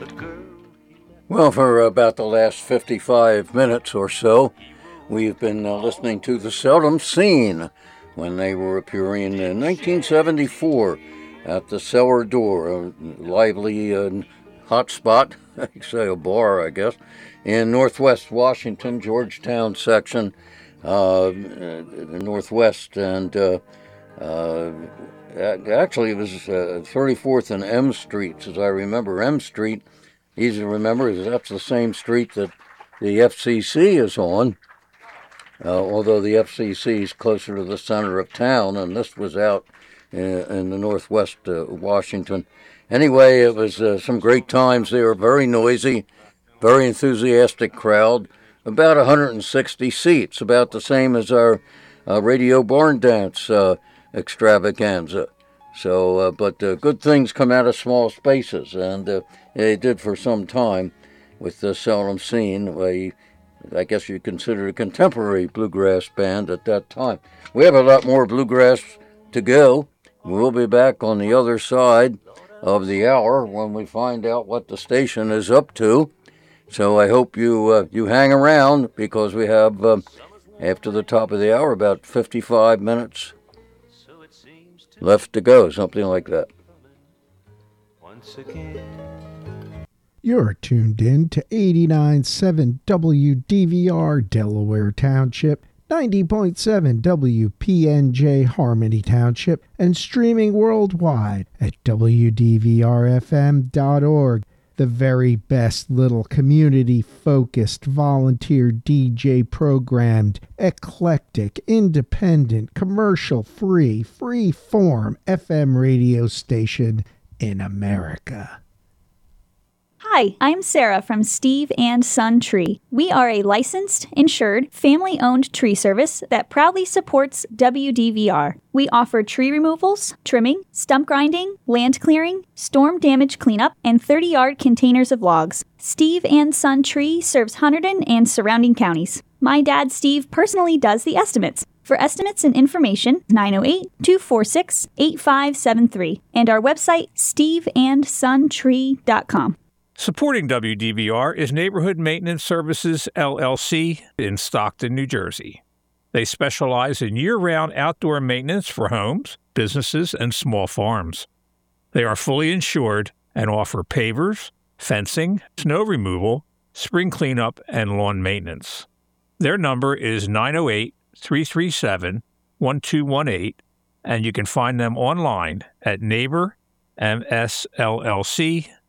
Well, for about the last 55 minutes or so, we've been listening to The Seldom Scene when they were appearing in 1974 at the Cellar Door, a lively hot spot, say a bar, I guess, in Northwest Washington, Georgetown section, the Northwest, and actually it was 34th and M Streets, as I remember. M Street, easy to remember, is that's the same street that the FCC is on, although the FCC is closer to the center of town, and this was out in the Northwest Washington. Anyway, it was some great times. They were very noisy, very enthusiastic crowd, about 160 seats, about the same as our Radio Barn Dance extravaganza. So, but good things come out of small spaces, and they did for some time with the Seldom Scene. I guess you consider a contemporary bluegrass band at that time. We have a lot more bluegrass to go. We'll be back on the other side of the hour when we find out what the station is up to. So I hope you hang around, because we have, after the top of the hour, about 55 minutes left to go, something like that. Once again. You're tuned in to 89.7 WDVR Delaware Township, 90.7 WPNJ Harmony Township, and streaming worldwide at WDVRFM.org. The very best little community-focused, volunteer DJ-programmed, eclectic, independent, commercial-free, free-form FM radio station in America. Hi, I'm Sarah from Steve and Son Tree. We are a licensed, insured, family-owned tree service that proudly supports WDVR. We offer tree removals, trimming, stump grinding, land clearing, storm damage cleanup, and 30-yard containers of logs. Steve and Son Tree serves Hunterdon and surrounding counties. My dad, Steve, personally does the estimates. For estimates and information, 908-246-8573, and our website, steveandsontree.com. Supporting WDVR is Neighborhood Maintenance Services, LLC, in Stockton, New Jersey. They specialize in year-round outdoor maintenance for homes, businesses, and small farms. They are fully insured and offer pavers, fencing, snow removal, spring cleanup, and lawn maintenance. Their number is 908-337-1218, and you can find them online at neighbormsllc.com.